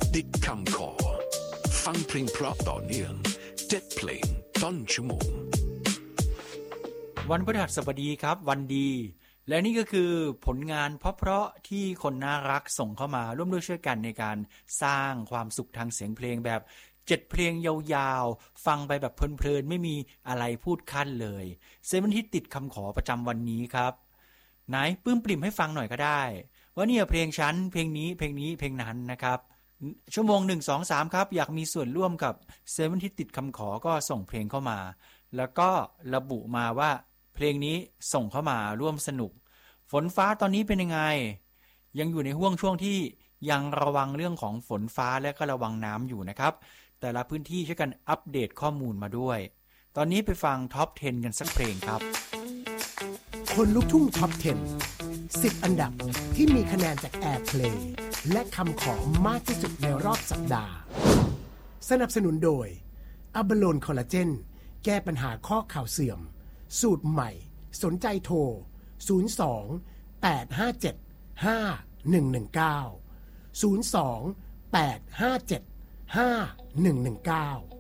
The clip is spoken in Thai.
ติดคำขอฟังเพลงเพราะต่อเนื่อง7เพลงต้นชั่วโมงวันพฤหัสบดีครับวันดีและนี่ก็คือผลงานเพราะๆที่คนน่ารักส่งเข้ามาร่วมด้วยช่วยกันในการสร้างความสุขทางเสียงเพลงแบบ7เพลงยาวๆฟังไปแบบเพลินๆไม่มีอะไรพูดคั่นเลย7ฮิตติดคำขอประจำวันนี้ครับไหนปื้มปริ่มให้ฟังหน่อยก็ได้ว่าเนี่ยเพลงฉันเพลงนี้เพลงนี้เพลงนั้นนะครับชั่วโมง1 2 3ครับอยากมีส่วนร่วมกับ7ฮิตติดคำขอก็ส่งเพลงเข้ามาแล้วก็ระบุมาว่าเพลงนี้ส่งเข้ามาร่วมสนุกฝนฟ้าตอนนี้เป็นยังไงยังอยู่ในห่วงช่วงที่ยังระวังเรื่องของฝนฟ้าและก็ระวังน้ำอยู่นะครับแต่ละพื้นที่ช่วยกันอัปเดตข้อมูลมาด้วยตอนนี้ไปฟังท็อป 10 กันสักเพลงครับคนลุกทุ่งท็อป 10 อันดับที่มีคะแนนจาก Airplay และคำขอมากที่สุดในรอบสัปดาห์สนับสนุนโดยอัลบาโลนคอลลาเจนแก้ปัญหาข้อเข่าเสื่อมสูตรใหม่สนใจโทร02 857 5119 02 857 5119